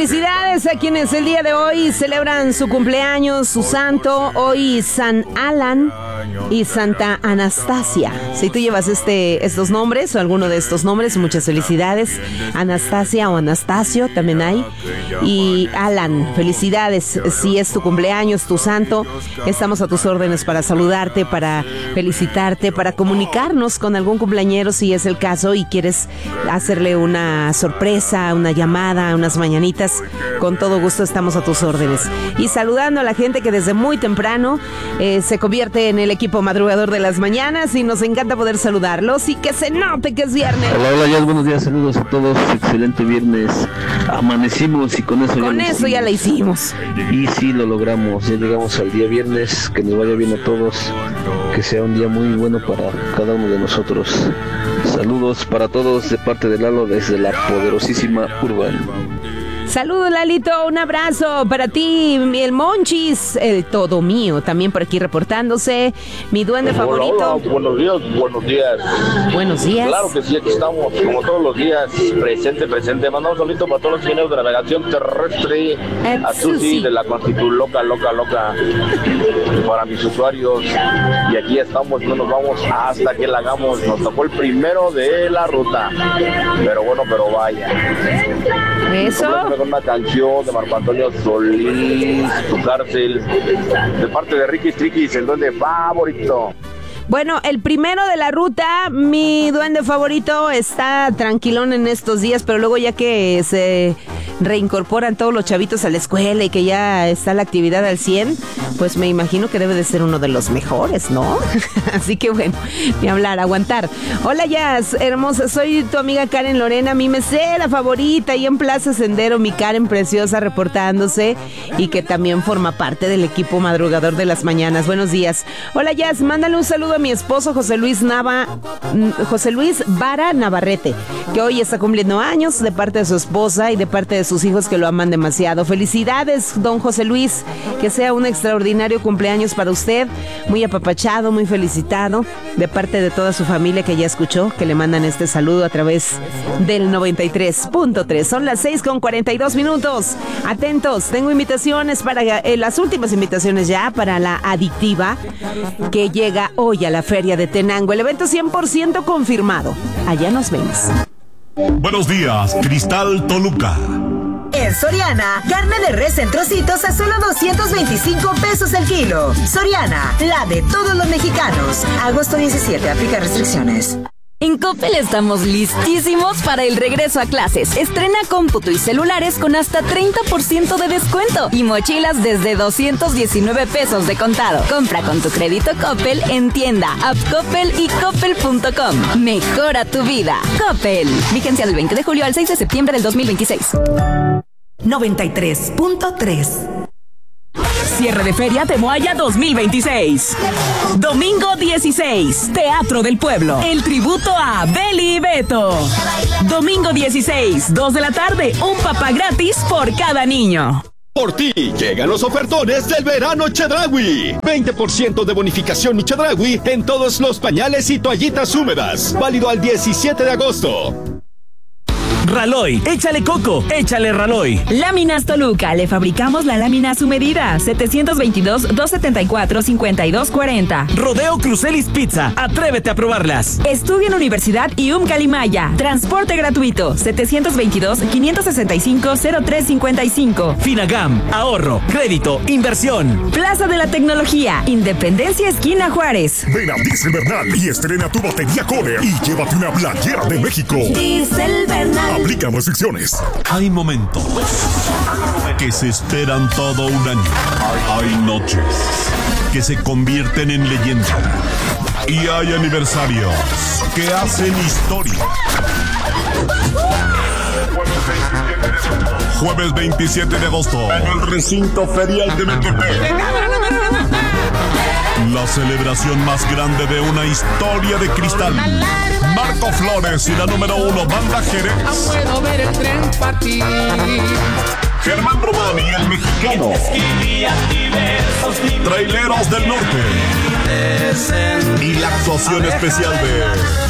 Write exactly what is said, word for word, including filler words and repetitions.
felicidades a quienes el día de hoy celebran su cumpleaños, su santo. Hoy San Alan y Santa Anastasia. Si tú llevas este, estos nombres o alguno de estos nombres, muchas felicidades. Anastasia o Anastasio también hay. Y Alan, felicidades. Si es tu cumpleaños, tu santo, estamos a tus órdenes para saludarte, para felicitarte, para comunicarnos con algún cumpleañero si es el caso y quieres hacerle una sorpresa, una llamada, unas mañanitas. Con todo gusto estamos a tus órdenes. Y saludando a la gente que desde muy temprano eh, se convierte en el equipo madrugador de las mañanas y nos encanta poder saludarlos y que se note que es viernes. Hola, hola, ya buenos días, saludos a todos, excelente viernes, amanecimos y con eso con ya eso ya la hicimos. Y sí, lo logramos, ya llegamos al día viernes, que nos vaya bien a todos, que sea un día muy bueno para cada uno de nosotros. Saludos para todos de parte de Lalo desde la poderosísima Urban. Saludos, Lalito, un abrazo para ti, el Monchis, el todo mío, también por aquí reportándose, mi duende hola, favorito. Hola, buenos días, buenos días. Buenos días. Claro que sí, aquí estamos, como todos los días, presente, presente. Mandamos un saludo para todos los ingenieros de navegación terrestre, a Susi de la Constitu, loca, loca, loca, para mis usuarios. Y aquí estamos, no nos vamos hasta que la hagamos. Nos tocó el primero de la ruta, pero bueno, pero vaya. Eso. Con una canción de Marco Antonio Solís, Tu Cárcel, de parte de Ricky Triquis, el duende favorito. Bueno, el primero de la ruta, mi duende favorito, está tranquilón en estos días, pero luego ya que se reincorporan todos los chavitos a la escuela y que ya está la actividad al cien, pues me imagino que debe de ser uno de los mejores, ¿no? Así que bueno, ni hablar, aguantar. Hola, Jazz, hermosa, soy tu amiga Karen Lorena, mi mesera favorita, y en Plaza Sendero, mi Karen preciosa reportándose y que también forma parte del equipo madrugador de las mañanas. Buenos días. Hola, Jazz, mándale un saludo a mi esposo José Luis Nava, José Luis Vara Navarrete, que hoy está cumpliendo años, de parte de su esposa y de parte de sus hijos que lo aman demasiado. Felicidades, don José Luis, que sea un extraordinario cumpleaños para usted, muy apapachado, muy felicitado, de parte de toda su familia que ya escuchó, que le mandan este saludo a través del noventa y tres punto tres. Son las seis con cuarenta y dos minutos. Atentos, tengo invitaciones para, eh, las últimas invitaciones ya para la adictiva, que llega hoy a la Feria de Tenango. El evento cien por ciento confirmado. Allá nos vemos. Buenos días, Cristal Toluca. En Soriana, carne de res en trocitos a solo doscientos veinticinco pesos el kilo. Soriana, la de todos los mexicanos. Agosto diecisiete, aplica restricciones. En Coppel estamos listísimos para el regreso a clases. Estrena cómputo y celulares con hasta treinta por ciento de descuento y mochilas desde doscientos diecinueve pesos de contado. Compra con tu crédito Coppel en tienda, app Coppel y coppel punto com. Mejora tu vida. Coppel. Vigencia del veinte de julio al seis de septiembre del dos mil veintiséis. noventa y tres punto tres. Cierre de Feria de Moaya dos mil veintiséis. Domingo dieciséis, Teatro del Pueblo. El tributo a Beli y Beto. Domingo dieciséis, dos de la tarde, un papá gratis por cada niño. Por ti llegan los ofertones del verano Chedraui. veinte por ciento de bonificación y Chedraui en todos los pañales y toallitas húmedas. Válido al diecisiete de agosto. Raloy, échale coco, échale Raloy. Láminas Toluca, le fabricamos la lámina a su medida. setecientos veintidós, doscientos setenta y cuatro, cincuenta y dos cuarenta. Rodeo Crucelis Pizza, atrévete a probarlas. Estudio en Universidad I U M Calimaya. Transporte gratuito, setecientos veintidós, quinientos sesenta y cinco, cero tres cincuenta y cinco. Finagam, ahorro, crédito, inversión. Plaza de la Tecnología, Independencia esquina Juárez. Ven a Diesel Bernal y estrena tu batería Kohler y llévate una playera de México. Diesel Bernal. Aplica restricciones. Hay momentos que se esperan todo un año. Hay noches que se convierten en leyenda. Y hay aniversarios que hacen historia. Jueves veintisiete de agosto, en el recinto ferial de Metepec. La celebración más grande de una historia de cristal. Marco Flores y la número uno, Banda Jerez. Puedo ver el tren partir. Germán Román y el mexicano. Traileros del Norte. Y la actuación especial de